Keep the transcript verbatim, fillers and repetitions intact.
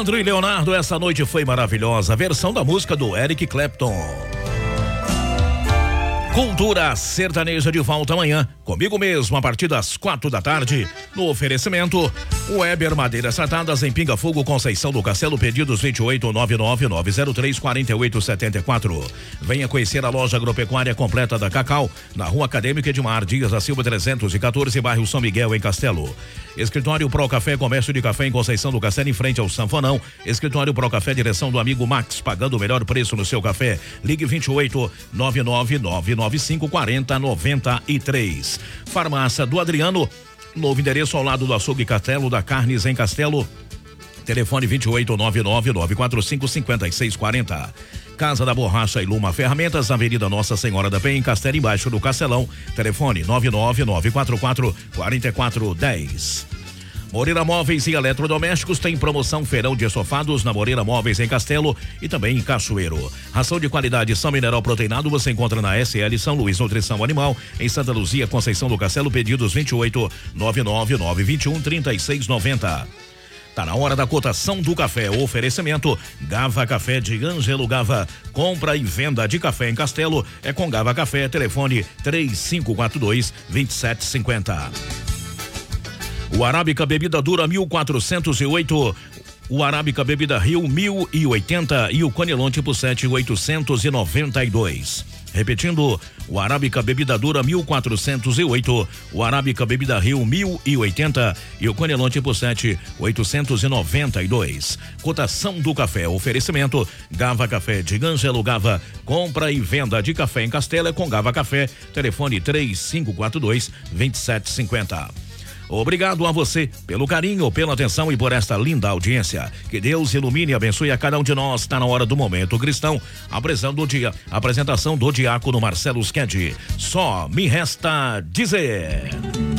Leandro e Leonardo, essa noite foi maravilhosa. Versão da música do Eric Clapton. Cultura Sertaneja de volta amanhã, comigo mesmo, a partir das quatro da tarde. No oferecimento, Weber Madeiras Tratadas em Pinga Fogo, Conceição do Castelo, pedidos vinte e oito, nove nove nove zero três, quatro oito sete quatro. Venha conhecer a loja agropecuária completa da Cacau, na Rua Acadêmica Edmar Dias da Silva trezentos e quatorze, bairro São Miguel, em Castelo. Escritório Pro Café, comércio de café em Conceição do Castelo, em frente ao Sanfonão. Escritório Pro Café, direção do amigo Max, pagando o melhor preço no seu café. Ligue vinte e oito, nove nove nove nove cinco quatro zero nove três. Farmácia do Adriano, novo endereço ao lado do Açougue Castelo, da Carnes em Castelo. Telefone vinte e oito, nove nove nove quatro cinco cinco seis quatro zero. Casa da Borracha e Luma Ferramentas, Avenida Nossa Senhora da Penha, em Castelo, embaixo do Castelão. Telefone nove nove nove quatro quatro quatro quatro um zero. Moreira Móveis e Eletrodomésticos tem promoção feirão de estofados na Moreira Móveis em Castelo e também em Cachoeiro. Ração de qualidade São Mineral Proteinado você encontra na S L São Luís Nutrição Animal, em Santa Luzia, Conceição do Castelo, pedidos vinte e oito, nove nove nove vinte e um, trinta e seis noventa. Tá na hora da cotação do café. O oferecimento Gava Café de Ângelo Gava. Compra e venda de café em Castelo é com Gava Café. Telefone três cinco quatro dois, dois sete cinco zero. O Arábica Bebida Dura mil quatrocentos e oito, o Arábica Bebida Rio mil e oitenta e o Conilon Tipo sete oitocentos e noventa e dois. Repetindo, o Arábica Bebida Dura mil quatrocentos e oito, o Arábica Bebida Rio mil e oitenta e o Conilon Tipo sete oitocentos e noventa e dois. Cotação do café, oferecimento Gava Café de Ângelo Gava. Compra e venda de café em Castelo é com Gava Café. Telefone três cinco quatro dois, dois sete cinco zero. Obrigado a você pelo carinho, pela atenção e por esta linda audiência. Que Deus ilumine e abençoe a cada um de nós. Está na hora do Momento Cristão. Apresentação do dia, apresentação do diácono Marcelo Sked. Só me resta dizer.